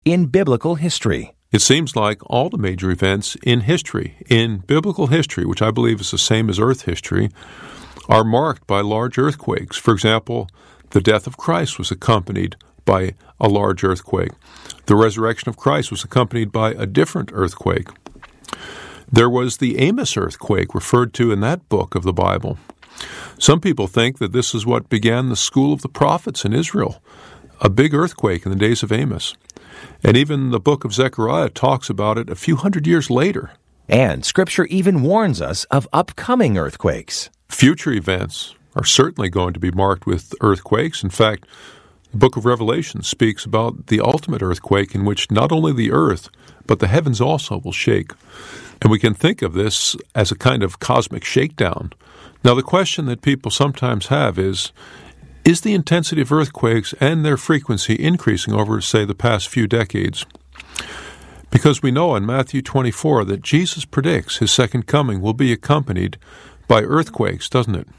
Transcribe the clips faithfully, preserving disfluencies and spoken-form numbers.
in biblical history. It seems like all the major events in history, in biblical history, which I believe is the same as earth history, are marked by large earthquakes. For example, the death of Christ was accompanied by a large earthquake. The resurrection of Christ was accompanied by a different earthquake. There was the Amos earthquake referred to in that book of the Bible. Some people think that this is what began the school of the prophets in Israel, a big earthquake in the days of Amos. And even the book of Zechariah talks about it a few hundred years later. And Scripture even warns us of upcoming earthquakes. Future events are certainly going to be marked with earthquakes. In fact, the book of Revelation speaks about the ultimate earthquake in which not only the earth, but the heavens also will shake. And we can think of this as a kind of cosmic shakedown. Now, the question that people sometimes have is, is the intensity of earthquakes and their frequency increasing over, say, the past few decades? Because we know in Matthew twenty-four that Jesus predicts his second coming will be accompanied by earthquakes, doesn't it?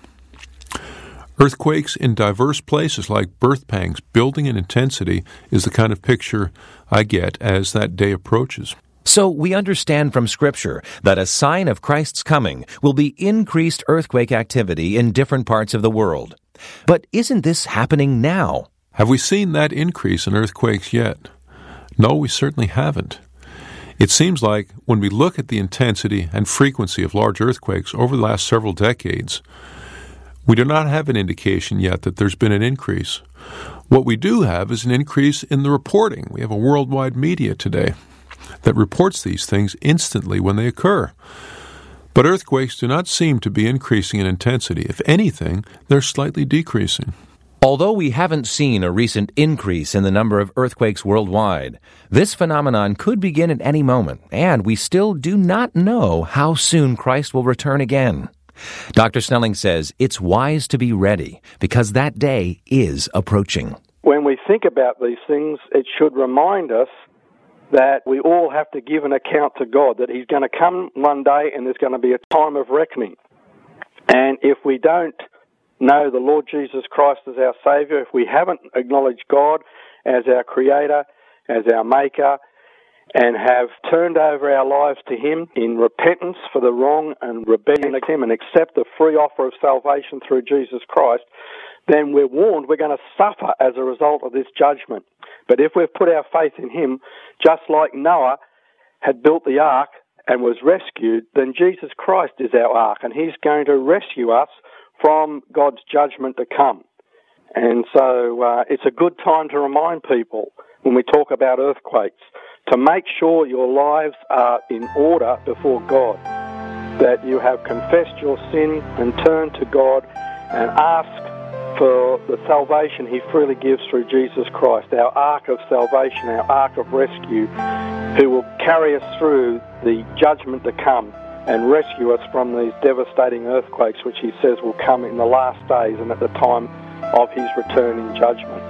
Earthquakes in diverse places like birth pangs, building in intensity, is the kind of picture I get as that day approaches. So we understand from Scripture that a sign of Christ's coming will be increased earthquake activity in different parts of the world. But isn't this happening now? Have we seen that increase in earthquakes yet? No, we certainly haven't. It seems like when we look at the intensity and frequency of large earthquakes over the last several decades, we do not have an indication yet that there's been an increase. What we do have is an increase in the reporting. We have a worldwide media today that reports these things instantly when they occur. But earthquakes do not seem to be increasing in intensity. If anything, they're slightly decreasing. Although we haven't seen a recent increase in the number of earthquakes worldwide, this phenomenon could begin at any moment, and we still do not know how soon Christ will return again. Doctor Snelling says it's wise to be ready because that day is approaching. When we think about these things, it should remind us that we all have to give an account to God, that he's going to come one day and there's going to be a time of reckoning. And if we don't know the Lord Jesus Christ as our Saviour, if we haven't acknowledged God as our Creator, as our Maker, and have turned over our lives to him in repentance for the wrong and rebellion against him and accept the free offer of salvation through Jesus Christ, then we're warned we're going to suffer as a result of this judgment. But if we've put our faith in him, just like Noah had built the ark and was rescued, then Jesus Christ is our ark, and he's going to rescue us from God's judgment to come. And so uh, it's a good time to remind people when we talk about earthquakes to make sure your lives are in order before God, that you have confessed your sin and turned to God and asked for the salvation he freely gives through Jesus Christ, our ark of salvation, our ark of rescue, who will carry us through the judgment to come and rescue us from these devastating earthquakes which he says will come in the last days and at the time of his return in judgment.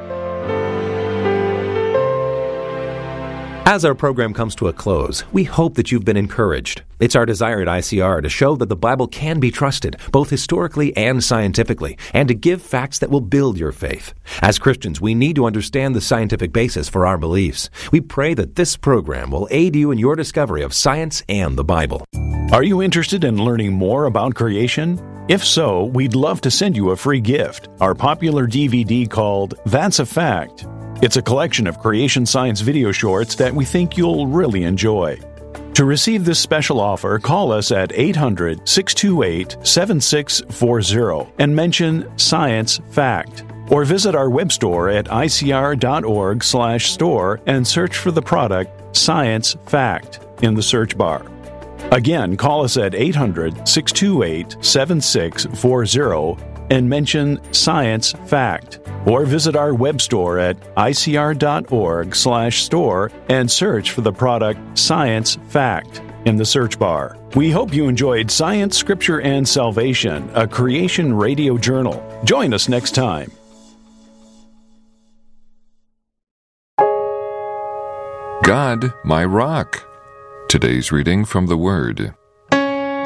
As our program comes to a close, we hope that you've been encouraged. It's our desire at I C R to show that the Bible can be trusted, both historically and scientifically, and to give facts that will build your faith. As Christians, we need to understand the scientific basis for our beliefs. We pray that this program will aid you in your discovery of science and the Bible. Are you interested in learning more about creation? If so, we'd love to send you a free gift, our popular D V D called That's a Fact. It's a collection of creation science video shorts that we think you'll really enjoy. To receive this special offer, call us at eight hundred, six two eight, seven six four zero and mention Science Fact. Or visit our web store at I C R dot org slash store and search for the product Science Fact in the search bar. Again, call us at eight hundred, six two eight, seven six four zero and mention Science Fact. Or visit our web store at I C R dot org slash store and search for the product Science Fact in the search bar. We hope you enjoyed Science, Scripture, and Salvation, a creation radio journal. Join us next time. God, my rock. Today's reading from the Word.